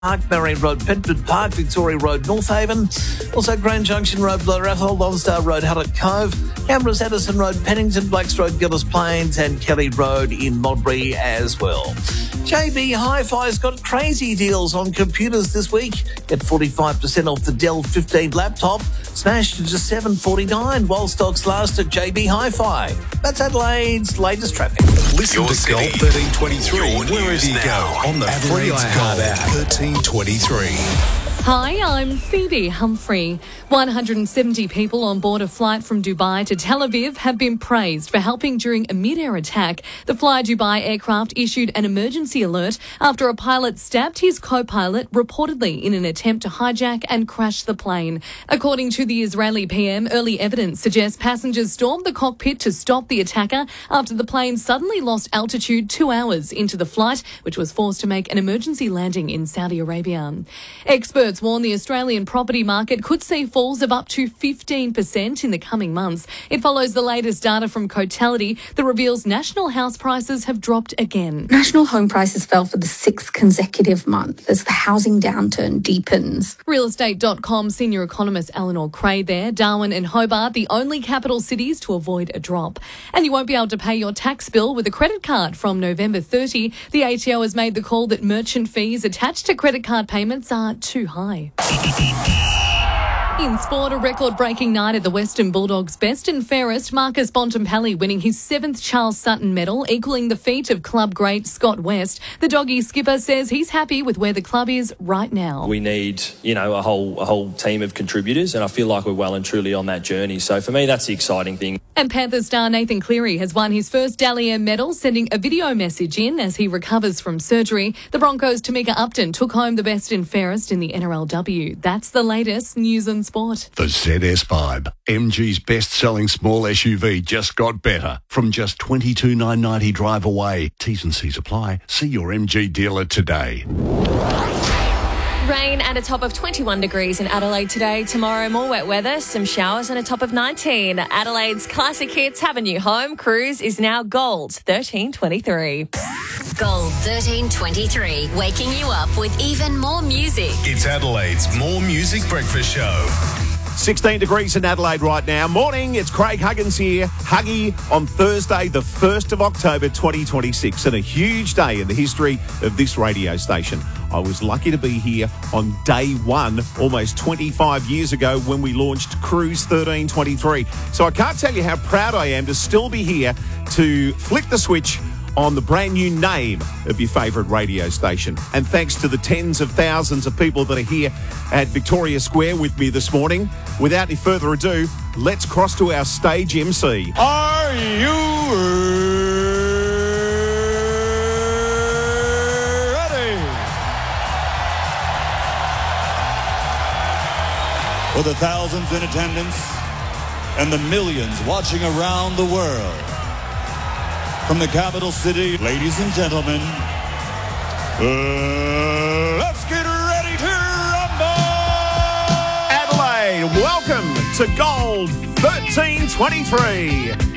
Park, Marion Road, Pentford Park, Victoria Road, North Haven. Also Grand Junction Road, Blood Rathole, Lonsdale Road, Haddock Cove, Canberra's Addison Road, Pennington, Blacks Road, Gillis Plains and Kelly Road in Modbury as well. JB Hi-Fi's got crazy deals on computers this week. Get 45% off the Dell 15 laptop, smashed to just $749 while stocks last at JB Hi-Fi. That's Adelaide's latest traffic. Listen to Gold 1323 wherever you go on the free Gold 1323. Hi, I'm Phoebe Humphrey. 170 people on board a flight from Dubai to Tel Aviv have been praised for helping during a mid-air attack. The Fly Dubai aircraft issued an emergency alert after a pilot stabbed his co-pilot reportedly in an attempt to hijack and crash the plane. According to the Israeli PM, early evidence suggests passengers stormed the cockpit to stop the attacker after the plane suddenly lost altitude 2 hours into the flight, which was forced to make an emergency landing in Saudi Arabia. Experts warn the Australian property market could see falls of up to 15% in the coming months. It follows the latest data from Cotality that reveals national house prices have dropped again. National home prices fell for the 6th consecutive month as the housing downturn deepens. Realestate.com senior economist Eleanor Cray there. Darwin and Hobart, the only capital cities to avoid a drop. And you won't be able to pay your tax bill with a credit card from November 30. The ATO has made the call that merchant fees attached to credit card payments are too high. In sport, a record-breaking night at the Western Bulldogs' best and fairest. Marcus Bontempelli winning his 7th Charles Sutton medal, equalling the feat of club great Scott West. The Doggy skipper says he's happy with where the club is right now. We need, a whole team of contributors, and I feel like we're well and truly on that journey. So for me, that's the exciting thing. And Panthers star Nathan Cleary has won his first Dally M medal, sending a video message in as he recovers from surgery. The Broncos' Tamika Upton took home the best and fairest in the NRLW. That's the latest news and sport. The ZS5, MG's best-selling small SUV, just got better. From just $22,990 drive away. T's and C's apply. See your MG dealer today. Rain and a top of 21 degrees in Adelaide today. Tomorrow, more wet weather, some showers and a top of 19. Adelaide's classic hits have a new home. Cruise is now Gold 1323. Gold 1323, waking you up with even more music. It's Adelaide's More Music Breakfast Show. 16 degrees in Adelaide right now. Morning, it's Craig Huggins here. Huggy on Thursday, the 1st of October 2026, and a huge day in the history of this radio station. I was lucky to be here on day one, almost 25 years ago, when we launched Cruise 1323. So I can't tell you how proud I am to still be here to flick the switch on the brand new name of your favourite radio station. And thanks to the tens of thousands of people that are here at Victoria Square with me this morning. Without any further ado, let's cross to our stage MC. Are you ready? For the thousands in attendance and the millions watching around the world, from the capital city, ladies and gentlemen, let's get ready to rumble! Adelaide, welcome to Gold 1323.